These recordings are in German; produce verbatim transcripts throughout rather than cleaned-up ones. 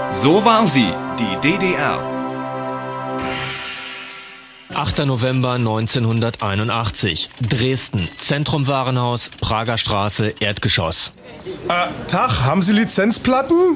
So war sie, die D D R. achter November neunzehnhunderteinundachtzig. Dresden, Zentrum Warenhaus, Prager Straße, Erdgeschoss. Äh, Tag, haben Sie Lizenzplatten?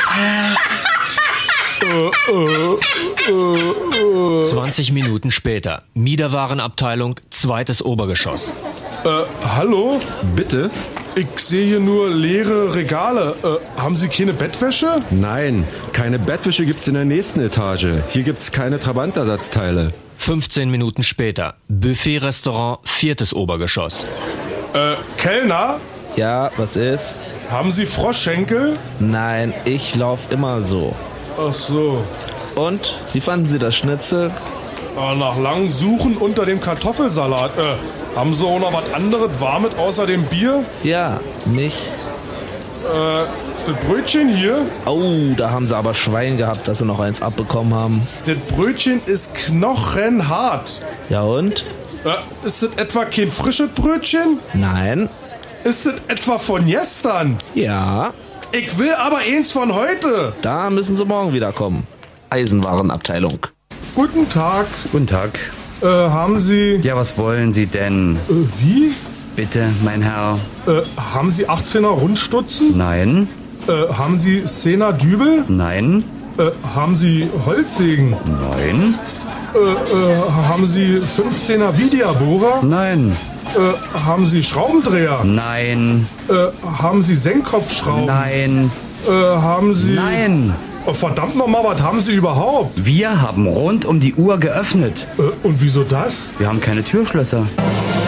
zwanzig Minuten später. Miederwarenabteilung, zweites Obergeschoss. Äh, hallo? Bitte? Ich sehe hier nur leere Regale. Äh, haben Sie keine Bettwäsche? Nein, keine Bettwäsche gibt's in der nächsten Etage. Hier gibt's keine Trabantersatzteile. fünfzehn Minuten später. Buffet-Restaurant, viertes Obergeschoss. Äh, Kellner? Ja, was ist? Haben Sie Froschschenkel? Nein, ich lauf immer so. Ach so. Und, wie fanden Sie das Schnitzel? Äh, nach langem Suchen unter dem Kartoffelsalat. Äh, haben Sie auch noch was anderes Warmes außer dem Bier? Ja, mich. Äh, das Brötchen hier? Oh, da haben Sie aber Schwein gehabt, dass Sie noch eins abbekommen haben. Das Brötchen ist knochenhart. Ja und? Äh, ist das etwa kein frisches Brötchen? Nein. Ist das etwa von gestern? Ja. Ich will aber eins von heute. Da müssen Sie morgen wieder kommen. Eisenwarenabteilung. Guten Tag. Guten Tag. Äh, haben Sie... Ja, was wollen Sie denn? Äh, wie? Bitte, mein Herr. Äh, haben Sie achtzehner Rundstutzen? Nein. Äh, haben Sie Szena Dübel? Nein. Äh, haben Sie Holzsägen? Nein. Äh, äh, haben Sie fünfzehner Videobohrer? Nein. Äh, haben Sie Schraubendreher? Nein. Äh, haben Sie Senkkopfschrauben? Nein. Äh, haben Sie... Nein. Oh, verdammt nochmal, was haben Sie überhaupt? Wir haben rund um die Uhr geöffnet. Äh, und wieso das? Wir haben keine Türschlösser.